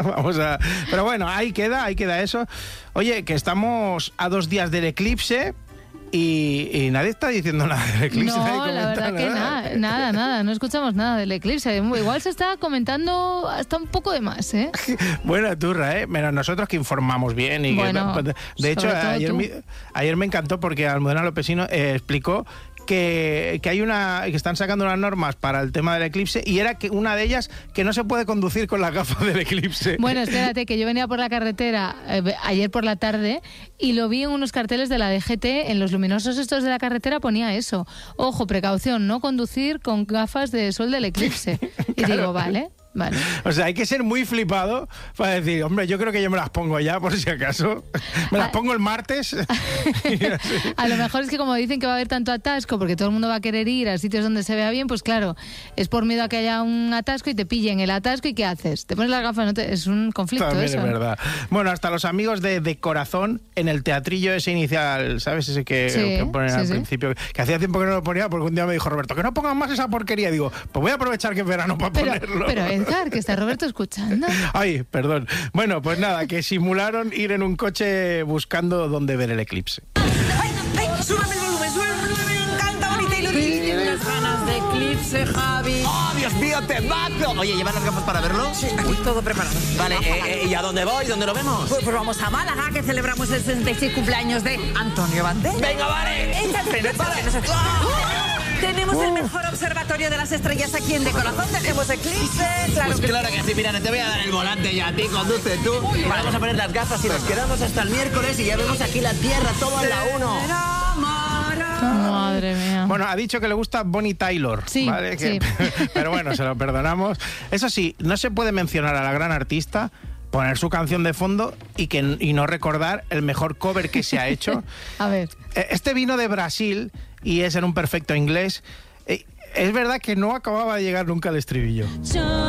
Pero bueno, ahí queda eso. Oye, que estamos a 2 días del eclipse y nadie está diciendo nada del eclipse. No, la verdad que nada, no escuchamos nada del eclipse. Igual se está comentando hasta un poco de más, ¿eh? Buena turra, ¿eh? Menos nosotros que informamos bien. Y bueno, de hecho, ayer me encantó porque Almudena Lopesino explicó que están sacando unas normas para el tema del eclipse y era que una de ellas que no se puede conducir con las gafas del eclipse. Bueno, espérate, que yo venía por la carretera ayer por la tarde y lo vi en unos carteles de la DGT, en los luminosos estos de la carretera ponía eso: ojo, precaución, no conducir con gafas de sol del eclipse. Y Claro. digo, vale. O sea, hay que ser muy flipado para decir, hombre, yo creo que yo me las pongo ya, por si acaso. Me las pongo el martes. A lo mejor es que como dicen que va a haber tanto atasco porque todo el mundo va a querer ir a sitios donde se vea bien, pues claro, es por miedo a que haya un atasco y te pillen el atasco y ¿qué haces? Te pones las gafas, es un conflicto. También eso. es verdad. Bueno, hasta los amigos de Corazón en el teatrillo ese inicial, ¿sabes? Ese que ponen al principio, que hacía tiempo que no lo ponía porque un día me dijo Roberto, que no pongan más esa porquería. Digo, pues voy a aprovechar que es verano para ponerlo. Pero Edgar, que está Roberto escuchando. Ay, perdón. Bueno, pues nada, que simularon ir en un coche buscando dónde ver el eclipse. ¡Ay! ¡Súbeme el volumen! ¡Me encanta, bonita y lo Tienes unas ganas de eclipse, Javi. ¡Oh, Dios mío, temazo! Oye, ¿llevan las gafas para verlo? Sí, aquí todo preparado. Vale, ¿y a dónde voy? ¿Dónde lo vemos? Pues vamos a Málaga, que celebramos el 66 cumpleaños de Antonio Banderas. ¡Venga, vale! Tenemos el mejor observatorio de las estrellas aquí en De Corazón. Dejemos eclipse. Claro Pues claro que sí, mira, te voy a dar el volante ya a ti, conduce tú. Vamos a poner las gafas y nos quedamos hasta el miércoles y ya vemos aquí la Tierra, todo a la 1. Madre mía. Bueno, ha dicho que le gusta Bonnie Tyler. Sí, ¿vale? sí. Pero bueno, se lo perdonamos. Eso sí, no se puede mencionar a la gran artista, poner su canción de fondo y no recordar el mejor cover que se ha hecho. A ver. Este vino de Brasil y es en un perfecto inglés. Es verdad que no acababa de llegar nunca al estribillo.